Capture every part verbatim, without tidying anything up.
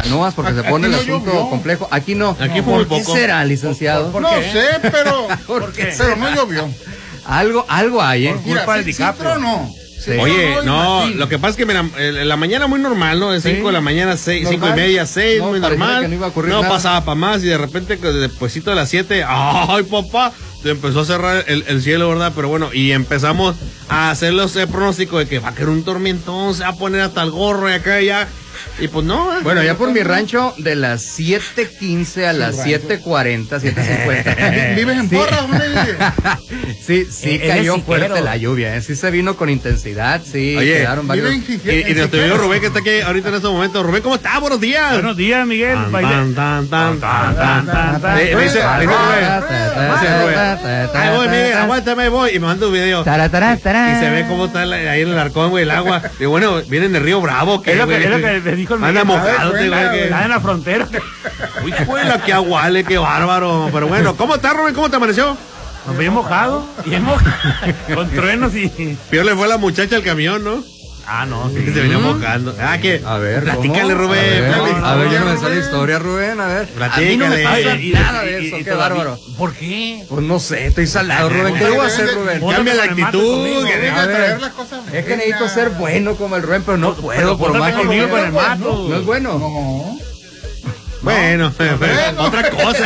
canoas porque se pone el no asunto llovió. complejo. Aquí no. Aquí fue muy ¿Por qué poco. será, licenciado? No sé, pero, ¿Por qué? pero no llovió. Algo, algo hay, ¿eh? Mira, culpa de sí, sí DiCaprio. tronó. Sí, Oye, tronó, no, imagínate. lo que pasa es que mira, en la mañana muy normal, ¿no? De Sí. cinco de la mañana, seis, cinco y Normal. media, seis, No, muy parecía normal. que no iba a ocurrir no nada. pasaba para más y de repente, despuésito de las siete, ¡ay, papá! Se empezó a cerrar el, el cielo, ¿verdad? Pero bueno, y empezamos a hacer los eh, pronósticos de que va a caer un tormentón, se va a poner hasta el gorro y acá y allá. Y pues no. Bueno, ya por mi rancho, de las siete quince a las siete cuarenta, siete cincuenta. ¿Vives en Sí. Porras? ¿Dónde vives? Sí, sí Eh, cayó eres fuerte siquero. la lluvia, ¿eh? Sí se vino con intensidad, sí, Oye, quedaron varios. Vive en Jiquilpan. Y, y nuestro amigo Rubén que está aquí ahorita en estos momentos. Rubén, ¿cómo estás? Buenos días. Buenos días, Miguel. Tan, Baile- tan, tan, tan, tan, tan, tan. tan. Eh, me dice, me dice Rubén. Dice Rubén. Ahí voy, Miguel, aguántame, ahí voy. Y me manda un video. Tará, tará, tará. Y se ve cómo está la- ahí en el arcón, güey, el agua. Y bueno, vienen de Río Bravo. Es lo que, güey? es lo que le dijo el Anda Miguel. mojado, Ay, güey. güey, que- Está en la frontera. Uy, juela, qué aguale, qué bárbaro. Pero bueno, ¿cómo estás, Rubén? ¿Cómo te amaneció? Nos bien mojado. Bien mojado. Con truenos y. Peor le fue a la muchacha al camión, ¿no? Ah, no, sí. Se venía mojando. Ah, que. A ver, ¿cómo? Platícale, A Rubén. ver, platícale. a ver, yo no me Rubén. sale historia, Rubén, a ver. Platícale. A mí no me pasa Ay, y- nada y- de y- eso, y qué todavía- bárbaro. ¿Por qué? Pues no sé, estoy salado, Rubén, ¿qué Oye, debo debe hacer, de- Rubén? Póntelo Cambia la con el mato actitud. conmigo. que Deja A de ver. traer las cosas Es que necesito buenas. ser bueno como el Rubén, pero no puedo, por Póntate más que conmigo con quiera. el mato. No es bueno. No. Bueno, Bueno. otra cosa.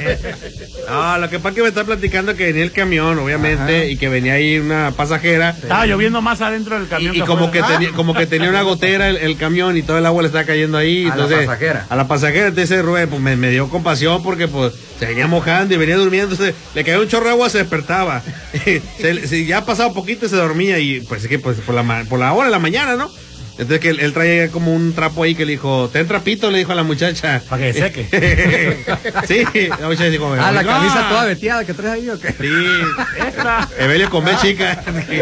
No, lo que pasa es que me está platicando que venía el camión, obviamente, Ajá. y que venía ahí una pasajera. Estaba lloviendo más adentro del Y, camión. y como que afuera. tenía, como que tenía una gotera el, el camión y todo el agua le estaba cayendo ahí. A la entonces, pasajera. A la pasajera, entonces Rubén, pues me, me dio compasión porque pues se venía mojando y venía durmiendo, entonces le caía un chorro de agua, se despertaba. se, se- ya pasaba poquito y se dormía y pues es que pues por la, ma- por la hora de la mañana, ¿no? Entonces que él, él traía como un trapo ahí que le dijo, ten trapito, le dijo a la muchacha. Para que seque. Sí, la muchacha dijo, Ah, la "Oiga". camisa toda veteada que traes ahí, ¿o qué? Sí, Esta. Evelio con B chica.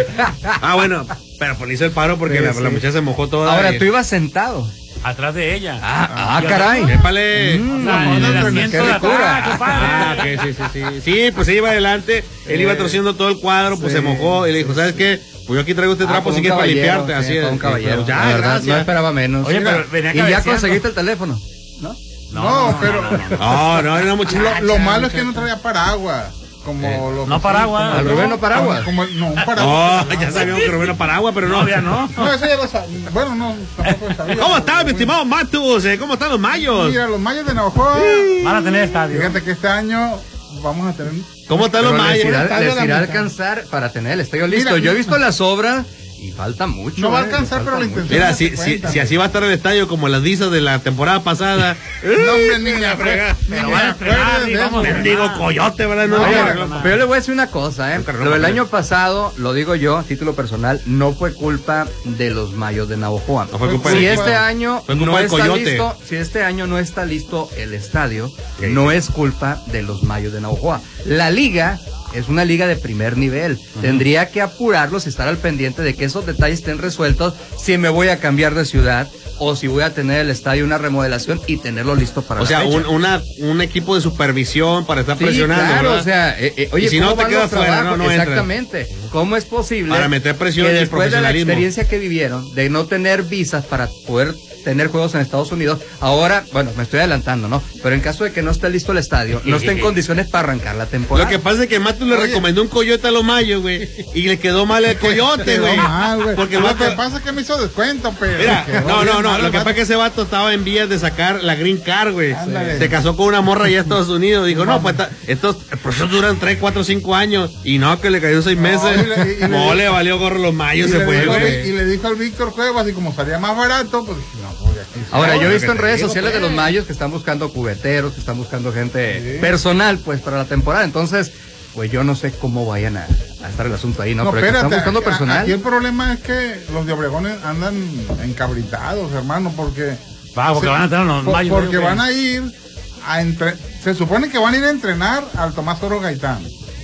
Ah, bueno, pero pues le hizo el paro porque Sí, la, sí. la muchacha se mojó toda. Ahora, y- tú ibas sentado. Atrás de ella. Ah, ah, Y caray. Épale. Mm, O sea, en el no, no, asiento qué de ricura. atrás, Ah, compadre. ok, sí, sí, sí. Sí, pues se iba adelante, él iba torciendo todo el cuadro, pues Sí. se mojó y le dijo, ¿sabes qué? Pues yo aquí traigo este Ah, trapo con si un quieres para caballero, limpiarte. sí, Así con es. un caballero. Pues ya, La verdad, gracias. no esperaba menos. Oye, Mira, pero venía y ya cabeceando. conseguiste el teléfono, ¿no? No, pero No, no, era muchacha. lo, lo malo es que no traía paraguas. Como lo No que- paraguas. como- Al Rubén no paraguas. Como, como- no, un paraguas. No, ya sabíamos que Rubén era paraguas, pero no. Todavía no. No, eso ya lo sabía. Bueno, no, tampoco lo sabía. ¿Cómo estás, mi estimado Matus? Eh, ¿Cómo están los mayos? Mira, los mayos de Navajo. Van a tener estadio. Fíjate que este año vamos a tener. ¿Cómo están los Pero les mayos? irá, Estadio les a la irá a mitad. alcanzar para tener el estadio listo. Mira, Yo he visto las obras y falta mucho. No va a eh, alcanzar, falta pero la mucho. intención- Mira, no si, se si, cuenta. si así va a estar el estadio como las disas de la temporada pasada. No, hombre, ni me fregada. acuerdo. Ni Pero me van a estrenar, acuerdo y de vamos eso. a Mendigo coyote, ¿verdad? No, No, Oye, no, pero yo le voy a decir una cosa, ¿eh? Nunca, nunca, Lo del nunca. año pasado, lo digo yo, a título personal, no fue culpa de los mayos de Navojoa. No fue culpa Si de- este año fue culpa no del está coyote. listo, si este año no está listo el estadio, no es culpa de los mayos de Navojoa. La liga es una liga de primer nivel. Tendría que apurarlos y estar al pendiente de que esos detalles estén resueltos si me voy a cambiar de ciudad o si voy a tener el estadio una remodelación y tenerlo listo para O la sea, fecha. un, una, un equipo de supervisión para estar Sí, presionando, claro, ¿verdad? o sea, eh, eh, oye, Y si no ¿cómo te van quedas los fuera, trabajos? no, no entra. Exactamente. ¿Cómo es posible Para meter presión que y después de la profesionalismo. experiencia que vivieron, de no tener visas para poder tener juegos en Estados Unidos, ahora, bueno, me estoy adelantando, ¿no? Pero en caso de que no esté listo el estadio, no esté en condiciones para arrancar la temporada. Lo que pasa es que Matus le Oye. recomendó un coyote a los mayos, güey. Y le quedó mal el coyote, Quedó güey. mal, güey. Porque el Lo vato. que pasa es que me hizo descuento, pero. Mira, quedó no, bien no, no. mal Lo el que pasa vato. es que ese vato estaba en vías de sacar la green card, güey. Ándale. Se casó con una morra allá en Estados Unidos. Dijo, no, pues ta- estos procesos duran tres, cuatro, cinco años. Y no, que le cayó seis meses. y le- y le- No, le valió gorro los Y mayos, se le, fue, dijo, a güey. Vi- y le dijo al Víctor Cuevas, y como salía más barato, pues dije, no, pues aquí. sí. Ahora, yo he Lo visto que en te redes digo, sociales de pues. los mayos que están buscando cubeteros, que están buscando gente personal, pues, para la temporada. Entonces, pues yo no sé cómo vayan a, a estar el asunto ahí, ¿no? No, Pero que espérate, están buscando aquí- personal. Aquí el problema es que los de Obregón andan encabritados, hermano, porque. Va, porque se- van a tener los por- mayos. Porque güey. van a ir a entre, se supone que van a ir a entrenar al Tomás Oro Gaitán.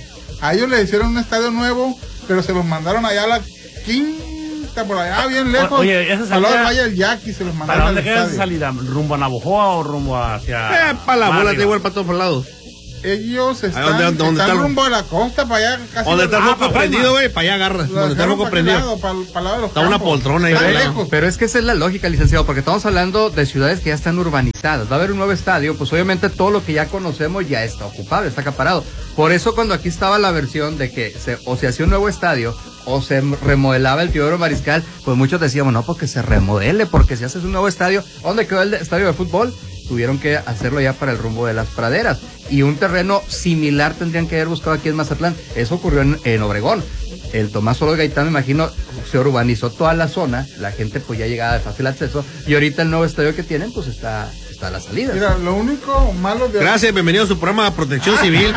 A ellos le hicieron un estadio nuevo, pero se los mandaron allá a la quinta, por allá, bien lejos. O- oye, esa al lado del salida- Valle del Yaqui se los ¿Para mandaron dónde al queda esa estadio. salida? ¿Rumbo a Navojoa o rumbo hacia.? Eh, pa' la más bola, arriba? te igual para todos lados. ellos están, ¿Dónde- dónde están está el- rumbo a la costa, para allá casi. Donde está el ah, foco para prendido, güey, para allá agarra. Lo Donde está el dejaron foco para prendido. aquel lado, para, para lado de los Está una campos. poltrona ahí Está al lado. lejos. Pero es que esa es la lógica, licenciado, porque estamos hablando de ciudades que ya están urbanizadas. Va a haber un nuevo estadio, pues obviamente todo lo que ya conocemos ya está ocupado, está acaparado. Por eso cuando aquí estaba la versión de que se, o se hacía un nuevo estadio o se remodelaba el Teodoro Mariscal, pues muchos decíamos, no, porque se remodele, porque si haces un nuevo estadio, ¿dónde quedó el estadio de fútbol? Tuvieron que hacerlo ya para el rumbo de las praderas. Y un terreno similar tendrían que haber buscado aquí en Mazatlán. Eso ocurrió en, en Obregón. El Tomás Oro Gaitán, me imagino, se urbanizó toda la zona. La gente pues ya llegaba de fácil acceso. Y ahorita el nuevo estadio que tienen, pues está, está a la salida. Mira, lo único malo de... Gracias, bienvenido a su programa de Protección Civil.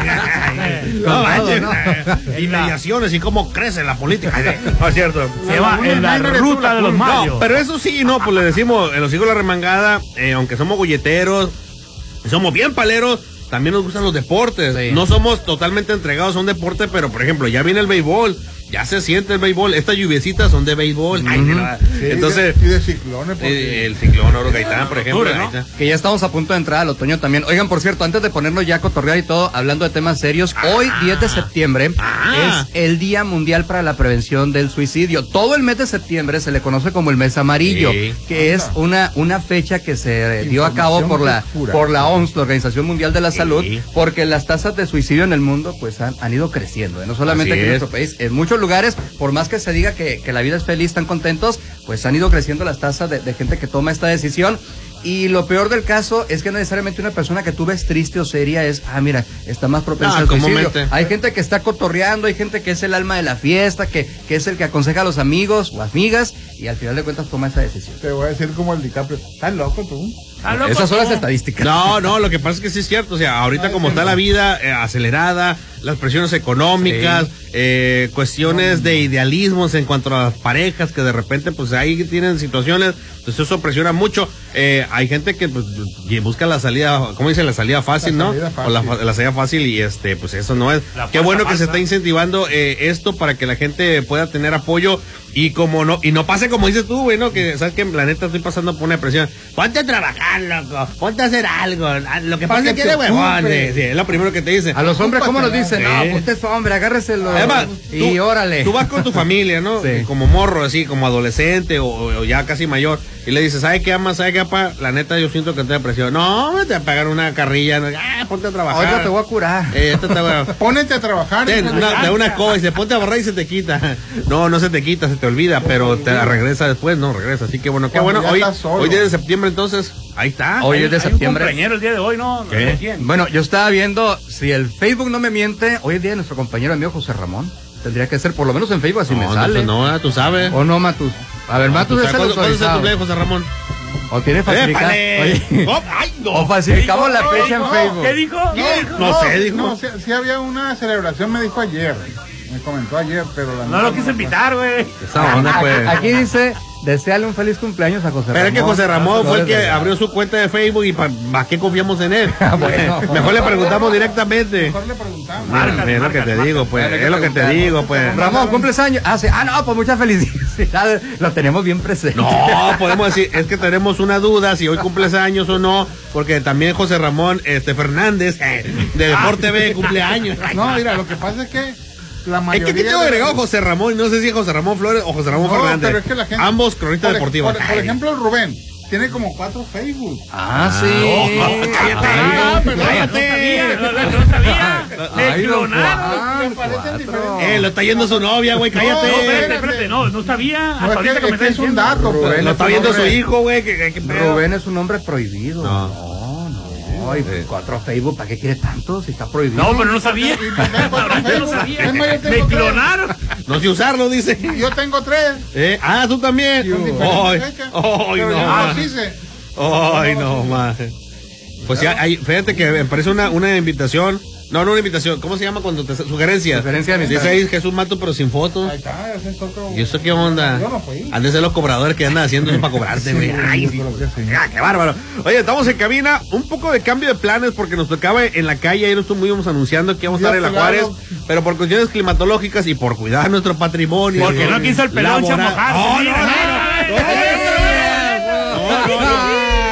No, manches. ¿no? Inmediaciones y cómo crece la política. No es cierto. Se va en la ruta de los mayos. No, pero eso sí, no, pues le decimos, en los hijos de la remangada, eh, aunque somos golleteros, somos bien paleros, también nos gustan los deportes. Sí. No somos totalmente entregados a un deporte, pero por ejemplo, ya viene el béisbol, ya se siente el béisbol, estas lluviecitas son de béisbol. Ay, mira. Sí, Entonces, y de, y de ciclones, porque... eh, el ciclón Oro Gaitán, por ejemplo. Octubre, ¿no? ahí está. Que ya estamos a punto de entrar al otoño también. Oigan, por cierto, antes de ponernos ya a cotorrear y todo, hablando de temas serios, hoy, diez de septiembre, Ah. es el Día Mundial para la Prevención del Suicidio. Todo el mes de septiembre se le conoce como el mes amarillo, Sí. que es una, una fecha que se dio a cabo por la, pura. por la O M S, la Organización Mundial de la Sí. Salud, porque las tasas de suicidio en el mundo pues han, han ido creciendo, ¿eh? No solamente Así aquí en es. nuestro país, en muchos lugares, por más que se diga que, que la vida es feliz, están contentos, pues han ido creciendo las tasas de, de gente que toma esta decisión. Y lo peor del caso es que no necesariamente una persona que tú ves triste o seria es, ah, mira, está más propensa Ah, al suicidio. comúnmente. Hay gente que está cotorreando, hay gente que es el alma de la fiesta, que, que es el que aconseja a los amigos o amigas y al final de cuentas toma esa decisión. Te voy a decir como el DiCaprio. ¿Estás loco tú? Ah, loco, Esas son las tú. estadísticas. No, no, lo que pasa es que sí es cierto, o sea, ahorita Ay, como sí, está no. la vida eh, acelerada, las presiones económicas, eh, cuestiones de idealismos en cuanto a las parejas que de repente pues ahí tienen situaciones, pues eso presiona mucho. Eh, hay gente que pues que busca la salida, ¿cómo dicen? La salida fácil, La ¿no? salida O la, fácil. fa- la salida fácil y este, pues eso no es. La Qué fuerza bueno que se falsa. está incentivando eh, esto para que la gente pueda tener apoyo y como no, y no pase como dices tú, güey, ¿no? Que sabes que la neta estoy pasando por una presión. Ponte a trabajar, loco, ponte a hacer algo. Lo que Pa' pasa es que que te eres huevón, ocupes. sí, sí, es lo primero que te dicen. A los hombres, ¿cómo nos dicen? Sí. No, pues usted es hombre, agárreselo. Además, y tú, órale. tú vas con tu familia, ¿no? Sí. Como morro, así, como adolescente o, o ya casi mayor. Y le dices, ¿sabe qué ama? ¿Sabe qué apa? La neta, yo siento que te da presión. No, te va a pagar una carrilla. ¿no? Ah, ponte a trabajar. Ahorita te voy a curar. Eh, esto te va a- Pónete a trabajar. Ten, hijo de una, la- de una escoba y se ponte a borrar y se te quita. No, no se te quita, se te olvida, pero te regresa después, no regresa. Así que bueno, qué Cuando bueno. ya Hoy, estás solo. hoy día de septiembre, entonces, ahí está. Hoy Hay- es de hay un septiembre. cumpleañero el día de hoy, ¿no? ¿Qué? ¿De quién? Bueno, yo estaba viendo, si el Facebook no me miente, hoy es día de nuestro compañero amigo José Ramón. Tendría que ser, por lo menos en Facebook, así no, me no, sale. no, tú sabes. ¿O no, Matus? A ver, Matus ¿Tú es sabes el ¿Cuándo, ¿Cuándo es el autorizado. cumpleaños, José Ramón? O tiene falsificado. ¡Épale! Oye, Oh, ¡ay, no! o falsificamos la ¿Qué fecha dijo? en Facebook. ¿Qué dijo? ¿Qué? No sé, dijo. No, sí, sí había una celebración, me dijo ayer. Me comentó ayer, pero la No neta lo quise invitar, güey. Esa onda, pues. Aquí dice, deseale un feliz cumpleaños a José Pero Ramón. es que José Ramón fue el que Flores de- abrió su cuenta de Facebook y ¿para qué confiamos en él? Bueno. Mejor le preguntamos directamente. Mejor le preguntamos. Marca. Es lo que te digo, pues. Marca. Es lo que te digo, pues. Ramón, ¿cumples años? Ah, sí. Ah, no, pues muchas felicidades. Lo tenemos bien presente. No, podemos decir, es que tenemos una duda si hoy cumples años o no, porque también José Ramón este Fernández eh, de Deporte B cumpleaños. No, mira, lo que pasa es que la Es mayoría... que aquí tengo de- agregado José Ramón, y no sé si es José Ramón Flores o José Ramón No, Fernández. pero es que la gente- Ambos cronistas por, deportivos. Por, por ejemplo, el Rubén tiene como cuatro Facebook. Ah, sí. cállate. Ay, Ah, don pero Juan. No sabía, no, no, no sabía. Le Ay, don clonaron. Juan, Me parecen cuatro. diferentes. Eh, lo está yendo su novia, güey, No, espérate, cállate. espérate, no, no sabía. No, Hasta es que, ahorita que me es, que está es un diciendo. dato. Rubén, pues. Lo está Es un viendo su hombre- hijo, güey. que- que- que pedo. Rubén es un hombre prohibido. No. No, no. Y cuatro Facebook, ¿para qué quiere tanto? Si está prohibido. No, pero no sabía. Y tengo cuatro Ahorita no Facebook. sabía. Es más, yo tengo Me tres. clonaron. No sé usarlo, dice. Yo tengo tres. Eh, ah, tú también. Con diferentes Ay, fechas. ay, Pero yo no. no los hice. Ay, no, más. Pues ya, hay, fíjate que me parece una, una invitación. No, no una invitación. ¿Cómo se llama cuando te sugerencias? Sugerencia de amistad. Dice ahí Jesús Mato, pero sin fotos. Ahí está, ese es otro. ¿Y eso qué onda? Yo no fui. Han de ser los cobradores que andan haciendo eso para cobrarte, güey. Ay, sí. yo creo que sí. Ah, qué bárbaro. Oye, estamos en cabina. Un poco de cambio de planes porque nos tocaba en la calle. Ayer nos estuvimos anunciando que íbamos a estar en la Ya, claro. Juárez. Pero por cuestiones climatológicas y por cuidar nuestro patrimonio. Porque no quiso el pelón laboral- mojarse. No, no, mira. no, no, no, no, no, no, no, no, no,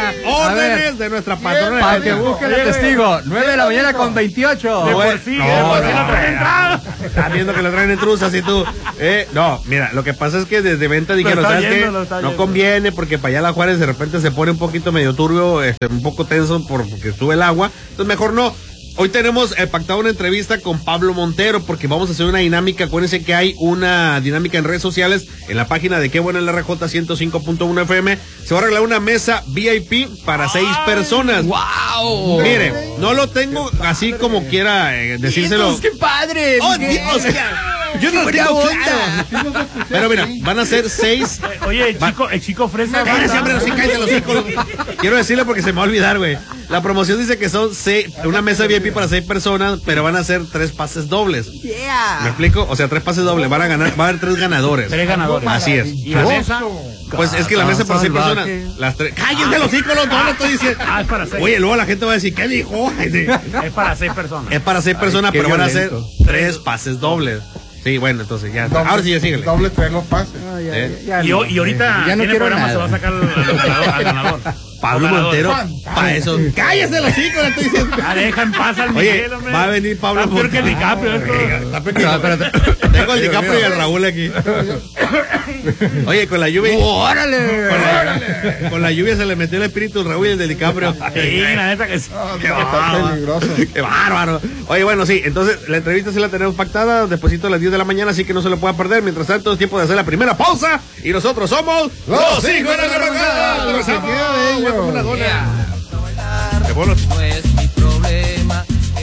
órdenes de nuestra patrona. Para que busquen el testigo. nueve de la mañana con veintiocho. De Bueno, por sí, no, de por sí no, lo traen entrada. Estás viendo que lo traen en truzas y tú. Eh, no, mira, lo que pasa es que desde venta dijeron, está ¿sabes yendo, qué? lo está No yendo. conviene porque para allá la Juárez de repente se pone un poquito medio turbio, este, un poco tenso por- porque sube el agua. Entonces mejor no. Hoy tenemos eh, pactado una entrevista con Pablo Montero porque vamos a hacer una dinámica. Acuérdense que hay una dinámica en redes sociales en la página de Qué Buena el R J ciento cinco punto uno F M. Se va a arreglar una mesa V I P para seis personas. ¡Wow! Mire, no lo tengo así como quiera eh, decírselo. ¡Qué padre! ¡Oh, ¿Qué? Dios! Yo no lo buena tengo onda! claro. Pero mira, van a ser seis. Oye, el Va- chico, el chico fresa. Cállate, hombre, no se cállate los hijos. Quiero decirle porque se me va a olvidar, güey. La promoción dice que son seis, una mesa V I P para seis personas, pero van a ser tres pases dobles. Yeah. ¿Me explico? O sea, tres pases dobles. Van a ganar, va a haber tres ganadores. Tres ganadores. Así es. Y la mesa. Pues es que la mesa para seis Salvaje. personas. Las tres. ¡Cállense los hijos, no lo estoy diciendo! Ah, es para seis. Oye, luego la gente va a decir, ¿qué dijo? Ay, sí. Es para seis personas. Es para seis personas, qué pero van a ser violento. tres pases dobles. Sí, bueno, entonces ya. Doble- Ahora sí, ya síguele. Doble tres los pases. No, ya, ¿Eh? ya, ya Y, no. ho- y ahorita Ya no en el quiero programa nada. se va a sacar al, al ganador. al ganador. Pablo Los Montero, ganadores. para eso. ¡Cállese los hijos! Le estoy diciendo. Ah, deja en paz al Oye, Miguel, hombre. va a venir Pablo Está peor que el Montero. DiCaprio, esto. Está peor que- No, espérate. Tengo el DiCaprio y el Raúl aquí. Oye, con la lluvia. ¡Órale! Con la, con la lluvia se le metió el espíritu del Raúl y el del DiCaprio. Sí, la neta que sí. Qué Está bárbaro. peligroso. Qué bárbaro. Oye, bueno, sí, entonces la entrevista sí la tenemos pactada despuesito de las diez de la mañana, así que no se lo pueda perder. Mientras tanto, es tiempo de hacer la primera pausa. Y nosotros somos Los hijos de la remangada. Lo que Regresamos. queda de ellos. Voy como una dona. De bolos. No es mi problema.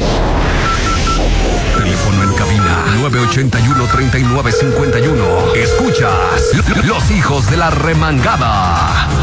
Teléfono en cabina nueve ochenta y uno, treinta y nueve cincuenta y uno. Escuchas Los Hijos de la Remangada.